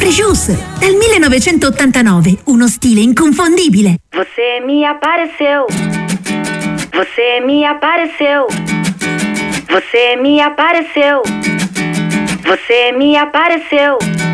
Frejus, dal 1989, uno stile inconfondibile. Você me apareceu. Você me apareceu. Você me apareceu. Você me apareceu.